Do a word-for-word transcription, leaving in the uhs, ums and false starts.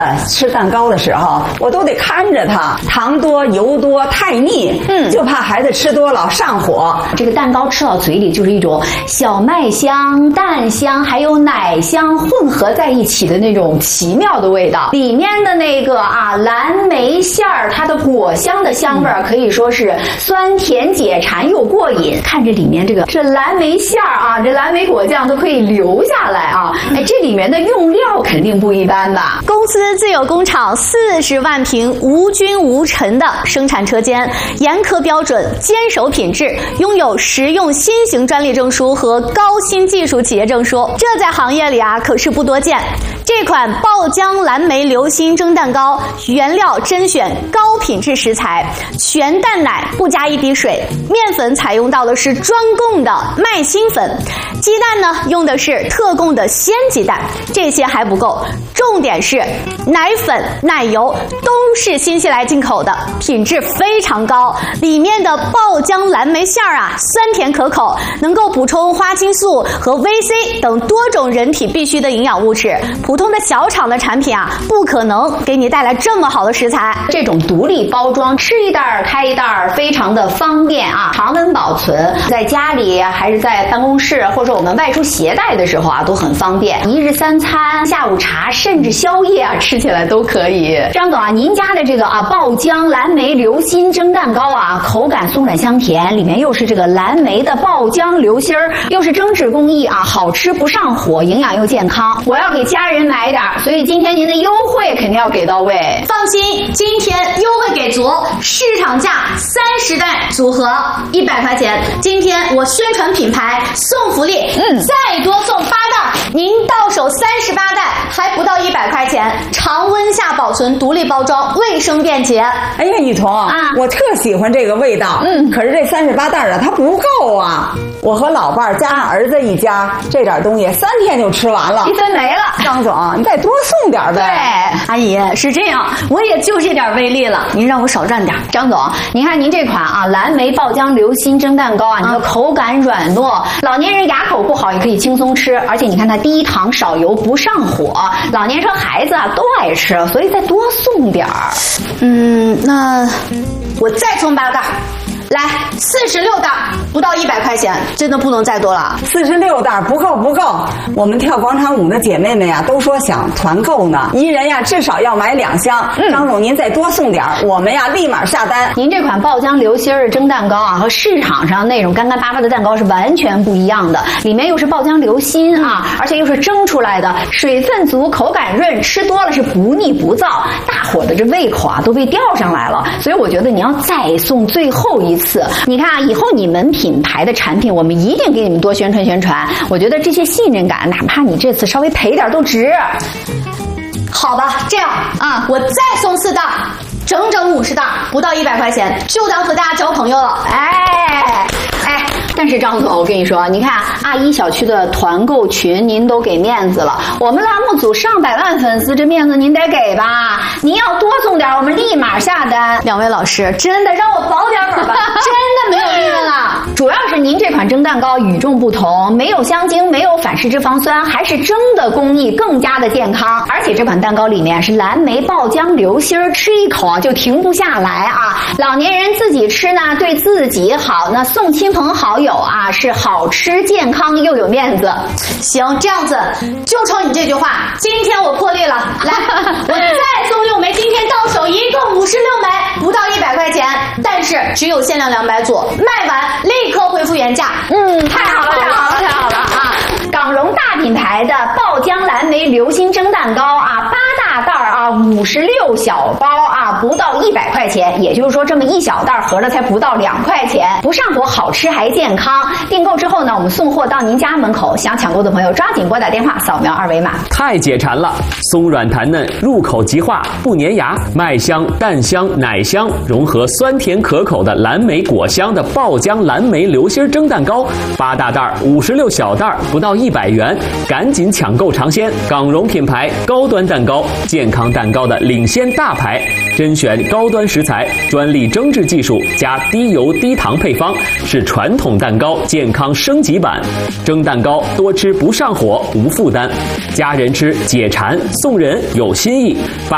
呃，吃蛋糕的时候，我都得看着它，糖多、油多，太腻。嗯，就怕孩子吃多了上火。 这个蛋糕吃到嘴里就是一种小麦香、蛋香还有奶香混合在一起的那种奇妙的味道。里面的那个啊蓝莓馅儿，它的果香的香味儿可以说是酸甜解馋又过瘾。看着里面这个这蓝莓馅儿啊，这蓝莓果酱都可以流下来啊。哎，这里面的用料肯定不一般吧？ 公司自有工厂四十万平无菌无尘的生产车间，严苛标准，坚守品质，拥有实用新型专利证书和高新技术企业证书，这在行业里啊可是不多见。这款爆浆蓝莓流心蒸蛋糕原料甄选高品质食材，全蛋奶不加一滴水，面粉采用到的是专供的麦芯粉，鸡蛋呢用的是特供的鲜鸡蛋。这些还不够，重点是奶粉、奶油都是新西兰进口的，品质非常高。里面的爆浆蓝莓馅儿啊，酸甜可口，能够补充花青素和 V C 等多种人体必需的营养物质。普通的小厂的产品啊，不可能给你带来这么好的食材。 这种独立包装，吃一袋开一袋，非常的方便啊，常温保存，在家里还是在办公室，或者我们外出携带的时候啊，都很方便。一日三餐、下午茶，甚至宵夜啊，吃起来都可以。张总啊，您家的这个啊爆浆蓝莓流心蒸蛋糕啊，口感松软香甜，里面又是这个蓝莓的爆浆流心儿，又是蒸制工艺啊，好吃不上火，营养又健康。我要给家人买点，所以今天您的优惠肯定要给到位。 放心，今天优惠给足，市场价三十袋组合一百块钱。今天我宣传品牌送福利，嗯，再多送八袋，您到手三十八袋，还不到一百块钱，常温下保存，独立包装，卫生便捷。 哎呀，雨桐啊，我特喜欢这个味道。嗯，可是这三十八袋啊，它不够啊。我和老伴儿加上儿子一家，这点东西三天就吃完了， 一分没了。 张总，你再多送点呗。 对，阿姨是这样，我也就这点威力了，您让我少占点。 张总，您看您这款啊蓝莓爆浆流心蒸蛋糕啊，你的口感软糯，老年人牙口不好也可以轻松吃，而且你看它低糖少油不上火，老年人孩子啊都爱吃，所以再多送点儿。 嗯，那我再送八袋。来，四十六袋，不到一百块钱，真的不能再多了。 四十六袋不够不够，我们跳广场舞的姐妹们呀，都说想团购呢，一人呀至少要买两箱。嗯，张总您再多送点，我们呀立马下单。 您这款爆浆流心儿蒸蛋糕啊，和市场上那种干干巴巴的蛋糕是完全不一样的，里面又是爆浆流心啊，而且又是蒸出来的，水分足，口感润，吃多了是不腻不燥，大伙的这胃口啊都被吊上来了。所以我觉得你要再送最后一次。你看啊，以后你们品牌的产品，我们一定给你们多宣传宣传。我觉得这些信任感，哪怕你这次稍微赔点都值。 好吧，这样啊，我再送四袋，整整五十袋，不到一百块钱，就当和大家交朋友了。 哎哎，但是张总，我跟你说，你看阿姨小区的团购群，您都给面子了，我们栏目组上百万粉丝，这面子您得给吧？您要多送点，我们立马下单。 两位老师，真的让我保点本吧，真的没有利润了。 主要是您这款蒸蛋糕与众不同，没有香精，没有反式脂肪酸，还是蒸的工艺更加的健康。而且这款蛋糕里面是蓝莓爆浆流心儿，吃一口啊就停不下来啊。老年人自己吃呢，对自己好，那送亲朋好友啊是好吃健康又有面子。 行，这样子就冲你这句话，今天我破例了，来，我再送六枚，今天到手一共五十六枚，不到一百块钱，但是只有限量两百组，卖完立刻恢复原价。 嗯，太好了，太好了，太好了啊！港荣大品牌的爆浆蓝莓流心蒸蛋糕啊，八大袋啊，五十六小包啊，不到一百块钱，也就是说这么一小袋合着才不到两块钱，不上火，好吃还健康。订购之后呢，我们送货到您家门口，想抢购的朋友抓紧拨打电话，扫描二维码。 太解馋了，松软弹嫩，入口即化，不粘牙，麦香、蛋香、奶香融合酸甜可口的蓝莓果香的爆浆蓝莓流心蒸蛋糕，八大袋五十六小袋，不到一百元，赶紧抢购尝鲜！港荣品牌高端蛋糕，健康蛋糕的领先大牌，甄选高端食材，专利蒸制技术加低油低糖配方，是传统蛋糕健康升级版。蒸蛋糕多吃不上火，无负担，家人吃解馋，送人有新意。